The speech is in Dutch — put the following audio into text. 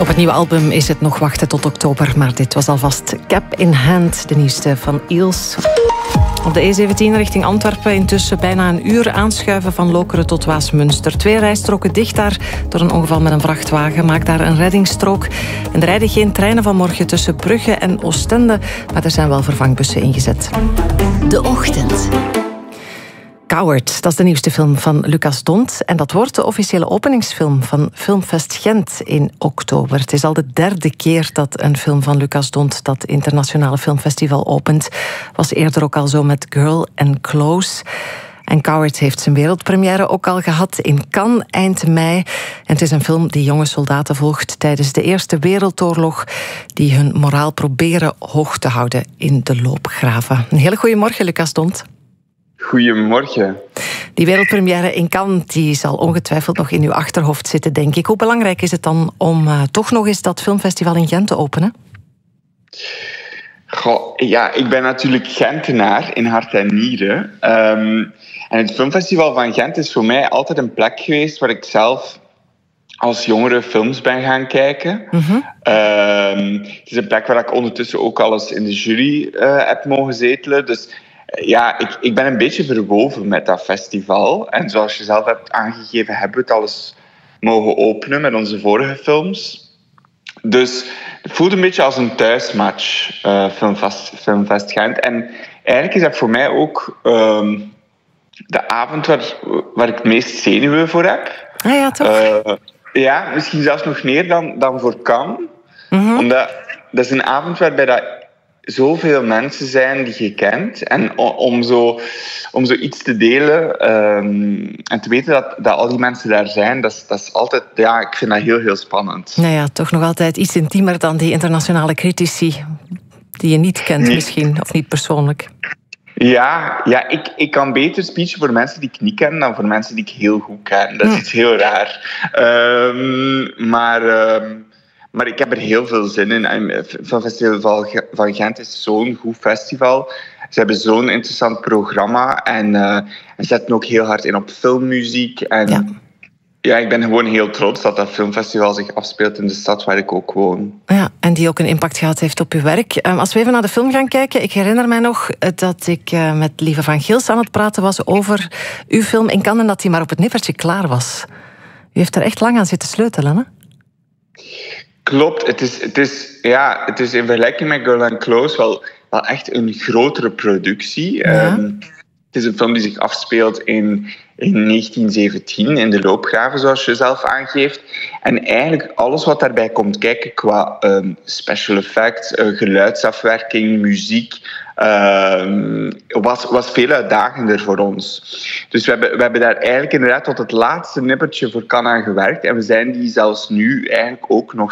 Op het nieuwe album is het nog wachten tot oktober, maar dit was alvast Cap in Hand, de nieuwste van Eels. Op de E17 richting Antwerpen intussen bijna een uur aanschuiven van Lokeren tot Waasmunster. 2 rijstroken dicht daar door een ongeval met een vrachtwagen. Maakt daar een reddingsstrook. En er rijden geen treinen vanmorgen tussen Brugge en Oostende, maar er zijn wel vervangbussen ingezet. De Ochtend. Coward, dat is de nieuwste film van Lucas D'Hondt. En dat wordt de officiële openingsfilm van Filmfest Gent in oktober. Het is al de 3e keer dat een film van Lucas D'Hondt dat internationale filmfestival opent. Was eerder ook al zo met Girl and Close. En Coward heeft zijn wereldpremière ook al gehad in Cannes eind mei. En het is een film die jonge soldaten volgt tijdens de Eerste Wereldoorlog, die hun moraal proberen hoog te houden in de loopgraven. Een hele goede morgen, Lucas D'Hondt. Goedemorgen. Die wereldpremière in Cannes die zal ongetwijfeld nog in uw achterhoofd zitten, denk ik. Hoe belangrijk is het dan om toch nog eens dat filmfestival in Gent te openen? Goh, ja, ik ben natuurlijk Gentenaar in hart en nieren. En het filmfestival van Gent is voor mij altijd een plek geweest waar ik zelf als jongere films ben gaan kijken. Mm-hmm. Het is een plek waar ik ondertussen ook al eens in de jury heb mogen zetelen. Dus ja, ik ben een beetje verwoven met dat festival. En zoals je zelf hebt aangegeven, hebben we het al eens mogen openen met onze vorige films. Dus het voelt een beetje als een thuismatch, Filmfest Gent. En eigenlijk is dat voor mij ook de avond waar ik het meest zenuwen voor heb. Ah ja, toch? Ja, misschien zelfs nog meer dan voor Cannes. Mm-hmm. Omdat dat is een avond waarbij dat zoveel mensen zijn die je kent. En om zoiets te delen en te weten dat al die mensen daar zijn, dat is altijd, ja, ik vind dat heel, heel spannend. Nou ja, toch nog altijd iets intiemer dan die internationale critici die je niet kent misschien, of niet persoonlijk. Ja, ik kan beter speechen voor mensen die ik niet ken dan voor mensen die ik heel goed ken. Dat is iets heel raar. Maar ik heb er heel veel zin in. Het Filmfestival van Gent is zo'n goed festival. Ze hebben zo'n interessant programma. En ze zetten ook heel hard in op filmmuziek. En ja, ik ben gewoon heel trots dat filmfestival zich afspeelt in de stad waar ik ook woon. Ja, en die ook een impact gehad heeft op uw werk. Als we even naar de film gaan kijken. Ik herinner mij nog dat ik met Lieve van Gils aan het praten was over uw film in Cannes en dat die maar op het nippertje klaar was. U heeft er echt lang aan zitten sleutelen, hè? Klopt, het is in vergelijking met Girl and Close wel echt een grotere productie. Ja. Het is een film die zich afspeelt in 1917, in de loopgraven, zoals je zelf aangeeft. En eigenlijk alles wat daarbij komt kijken qua special effects, geluidsafwerking, muziek, was veel uitdagender voor ons. Dus we hebben daar eigenlijk inderdaad tot het laatste nippertje voor Cannes aan gewerkt. En we zijn die zelfs nu eigenlijk ook nog